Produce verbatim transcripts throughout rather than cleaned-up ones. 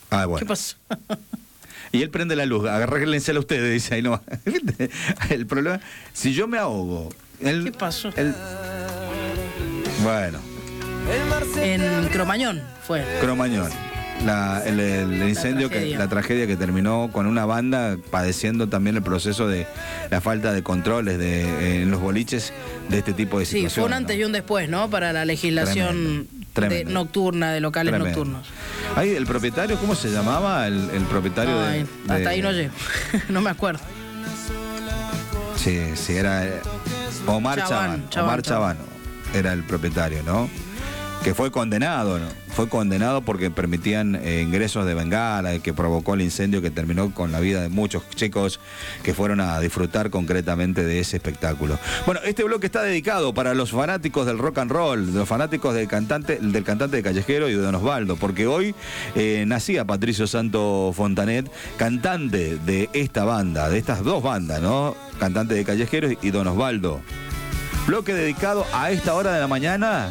Ah, bueno. ¿Qué pasó? Y él prende la luz, agárrensela ustedes, dice ahí no. El problema, si yo me ahogo. Él, ¿Qué pasó? Él, bueno. En Cromañón fue. Cromañón. La, el, el incendio, la tragedia. Que, la tragedia que terminó con una banda padeciendo también el proceso de la falta de controles de, eh, en los boliches de este tipo de Sí, situaciones. fue un antes ¿no? y un después, ¿no? Para la legislación Tremendo, tremendo. De nocturna, de locales Tremendo. nocturnos. Ahí el propietario, ¿cómo se llamaba? El, el propietario Ay, de, hasta de- ahí no llego. No me acuerdo. Sí, sí, era eh, Omar Chabán, Chabán, Chabán, Omar Chabano era el propietario, ¿no? Que fue condenado, ¿no? Fue condenado porque permitían eh, ingresos de bengala, eh, que provocó el incendio que terminó con la vida de muchos chicos que fueron a disfrutar concretamente de ese espectáculo. Bueno, este bloque está dedicado para los fanáticos del rock and roll, de los fanáticos del cantante, del cantante de Callejero y de Don Osvaldo, porque hoy eh, nacía Patricio Santo Fontanet, cantante de esta banda, de estas dos bandas, ¿no? Cantante de Callejero y Don Osvaldo. Bloque dedicado a esta hora de la mañana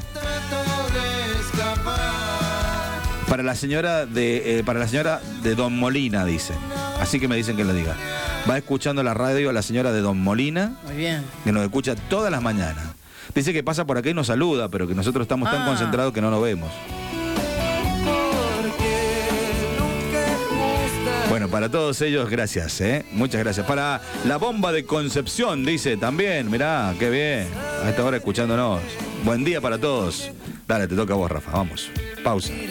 para la señora de eh, para la señora de Don Molina, dice. Así que me dicen que lo diga. Va escuchando la radio a la señora de Don Molina, Muy bien. que nos escucha todas las mañanas. Dice que pasa por acá y nos saluda, pero que nosotros estamos tan Ah. concentrados que no nos vemos. Bueno, para todos ellos, gracias, ¿eh? Muchas gracias. Para la bomba de Concepción, dice también, mirá, qué bien. A esta hora escuchándonos. Buen día para todos. Dale, te toca a vos, Rafa, vamos. Pausa.